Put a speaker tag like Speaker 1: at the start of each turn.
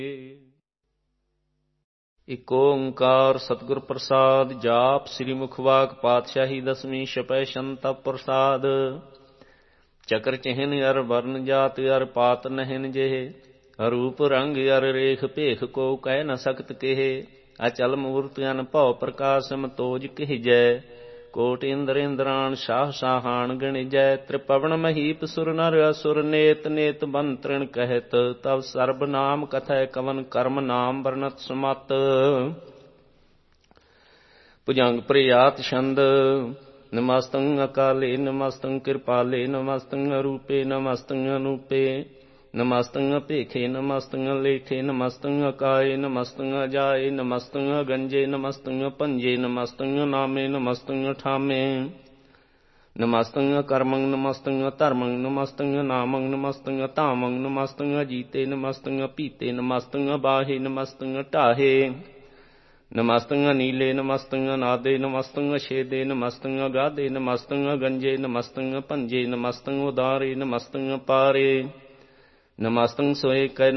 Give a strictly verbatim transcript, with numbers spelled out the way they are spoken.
Speaker 1: ਇਕ ਓੰਕਾਰ ਸਤਿਗੁਰ ਪ੍ਰਸਾਦ। ਜਾਪ ਸ੍ਰੀ ਮੁਖਵਾਕ ਪਾਤਸ਼ਾਹੀ ਦਸਵੀਂ ਛਪੈ ਸ਼ੰਤਪ ਪ੍ਰਸਾਦ। ਚਕਰ ਚਿਹਨ ਅਰ ਵਰਨ ਜਾਤ ਅਰ ਪਾਤ ਨਹਿਨ ਜਿਹੇ, ਰੂਪ ਰੰਗ ਅਰ ਰੇਖ ਭੇਖ ਕੋ ਕਹਿ ਨ ਸਕਤ ਕਿਹੇ। ਅਚਲ ਮੂਰਤ ਅਨ ਭਉ ਪ੍ਰਕਾਸ਼ ਮਤੋਜ ਕਹਿਜੈ, ਕੋਟ ਇੰਦਰ ਇੰਦਰਾਣ ਸ਼ਾਹ ਸ਼ਾਹਾਨ ਗਣਿਜੈ। ਤ੍ਰਿਪਵਨ ਮਹੀਪ ਸੁਰ ਨਰ ਅਸੁਰ ਨੇਤ ਨੇਤ ਬਨ ਤ੍ਰਿਣ ਕਹਿਤ, ਤਵ ਸਰਬ ਨਾਮ ਕਥੈ ਕਵਨ ਕਰਮ ਨਾਮ ਵਰਨਤ ਸੁਮਤ। ਭੁਜੰਗ ਪ੍ਰਿਆਤ ਛੰਦ। ਨਮਸਤੰ ਅਕਾਲੇ ਨਮਸਤੰ ਕਿਰਪਾਲੇ ਨਮਸਤੰ ਅਰੂਪੇ ਨਮਸਤੰ ਅਨੂਪੇ ਨਮਸਤੰ ਅਭੇਖੇ ਨਮਸਤੰ ਅਲੇਖੇ ਨਮਸਤੰ ਅਕਾਏ ਨਮਸਤੰ ਅਜਾਏ ਨਮਸਤੰ ਅਗੰਜੇ ਨਮਸਤੰ ਭੰਜੇ ਨਮਸਤੰ ਨਾਮੇ ਨਮਸਤੰ ਠਾਮੇ ਨਮਸਤੰ ਅਕਰਮੰ ਨਮਸਤੰ ਅਧਰਮੰ ਨਮਸਤੰ ਨਾਮੰ ਨਮਸਤੰ ਧਾਮੰ ਨਮਸਤੰ ਅਜੀਤੇ ਨਮਸਤੰ ਅਪੀਤੇ ਨਮਸਤੰ ਅਬਾਹੇ ਨਮਸਤੰ ਢਾਹੇ ਨਮਸਤੰ ਨੀਲੇ ਨਮਸਤੰ ਅਨਾਦੇ ਨਮਸਤੰ ਛੇਦੇ ਨਮਸਤੰ ਅਗਾਧੇ ਨਮਸਤੰ ਅਗੰਜੇ ਨਮਸਤੰ ਭੰਜੇ ਨਮਸਤੰ ਉਦਾਰੇ ਨਮਸਤੰ ਪਾਰੇ ਨਮਸਤੰ ਸੋਏ ਕੈ